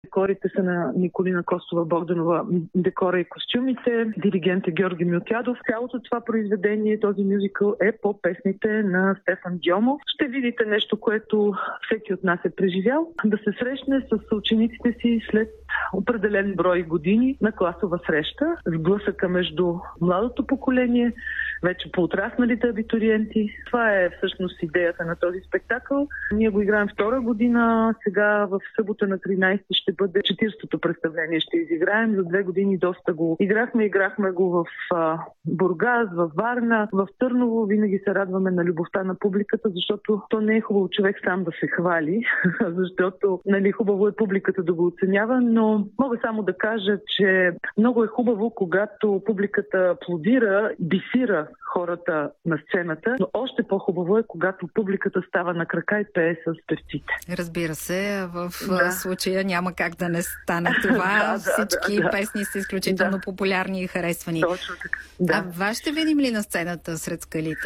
Декорите са на Николина Костова-Богданова, декора и костюмите, диригент е Георги Милтядов. Цялото това произведение, този мюзикъл е по песните на Стефан Дьомов. Ще видите нещо, което всеки от нас е преживял. Да се срещне с учениците си след определен брой години на класова среща, сблъсъка между младото поколение, вече поотрасналите абитуриенти. Това е всъщност идеята на този спектакъл. Ние го играем втора година. Сега в събота на 13 ще бъде 40-то представление. Ще изиграем. За 2 години доста го играхме. Играхме го в Бургас, в Варна, в Търново. Винаги се радваме на любовта на публиката, защото то не е хубаво човек сам да се хвали, защото хубаво е публиката да го оценява, но мога само да кажа, че много е хубаво, когато публиката аплодира, бисира хората на сцената, но още по-хубаво е, когато публиката става на крака и пее с певците. Разбира се, в случая няма как да не стане това. Всички песни са изключително популярни и харесвани. Точно така. А вас ще видим ли на сцената сред скалите?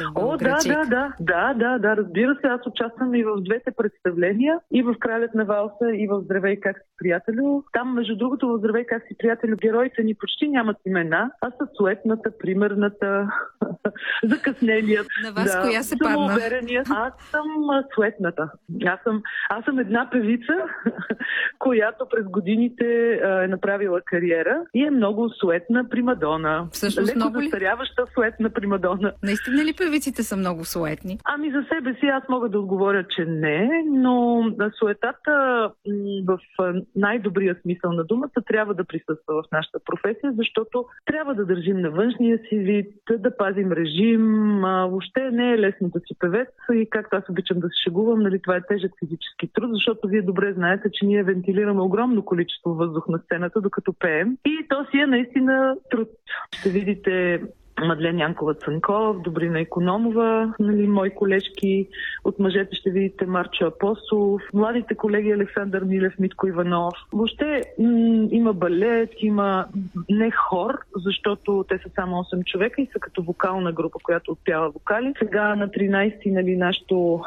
Да, разбира се, аз участвам и в двете представления, и в Кралят на валса, и в Здравей, как си, приятелю. Там, между другото, в Здравей, как си, приятелю, героите ни почти нямат имена, а са суетната, примерната, закъснелият. На вас коя се падна? Аз съм суетната. Аз съм една певица, която през годините е направила кариера и е много суетна примадона. Всъщност леко застаряваща суетна примадона. Наистина ли певиците са много суетни? Ами за себе си аз мога да отговоря, че не, но суетата в най-добрия смисъл на думата трябва да присъства в нашата професия, защото трябва да държим на външния си вид, да пазим режим. Въобще не е лесно да си певец и както аз обичам да се шегувам, това е тежък физически труд, защото вие добре знаете, че ние вентилираме огромно количество въздух на сцената, докато пеем. И то си е наистина труд. Ще видите Мадлен Янкова-Цанков, Добрина Икономова, мои колежки. От мъжете ще видите Марчо Апостолов, младите колеги Александър Милев, Митко Иванов. Въобще има балет, има не хор, защото те са само 8 човека и са като вокална група, която отпява вокали. Сега на 13 нашето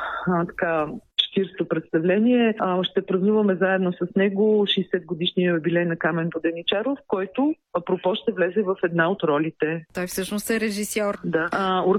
40-то представление. Ще празнуваме заедно с него 60-годишния юбилей на Камен Воденичаров, който, апропо, ще влезе в една от ролите. Той всъщност е режисьор. Да.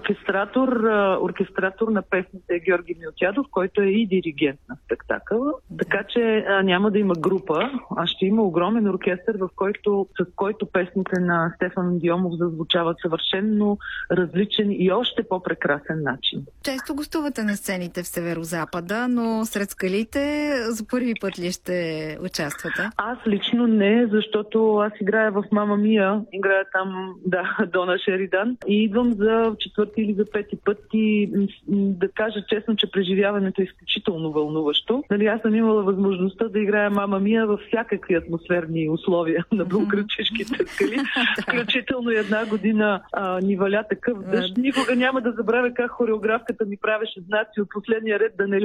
Оркестратор на песните е Георги Милтядов, който е и диригент на спектакъла. Така че няма да има група, а ще има огромен оркестър, с който песните на Стефан Дьомов зазвучават съвършенно различен и още по-прекрасен начин. Често гостувате на сцените в Северозапада, но сред скалите за първи път ли ще участвате? Аз лично не, защото аз играя в Мама Мия. Играя там, Дона Шеридан. И идвам за четвърти или за пети път и да кажа честно, че преживяването е изключително вълнуващо. Аз съм имала възможността да играя Мама Мия във всякакви атмосферни условия на Белоградчишките скали. Включително една година ни валя такъв дъжд. Никога няма да забравя как хореографката ми правеше знаци от последния ред да не